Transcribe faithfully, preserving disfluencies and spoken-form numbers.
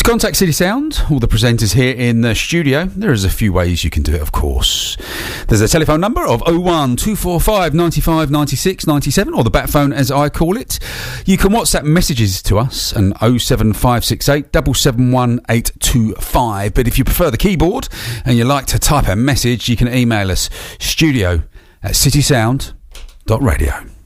contact City Sound, all the presenters here in the studio, there is a few ways you can do it, of course. There's a telephone number of oh one two four five nine five nine six nine seven, or the bat phone as I call it. You can WhatsApp messages to us on oh seven five six eight seven seven one eight two five. But if you prefer the keyboard and you like to type a message, you can email us studio at citysound dot radio.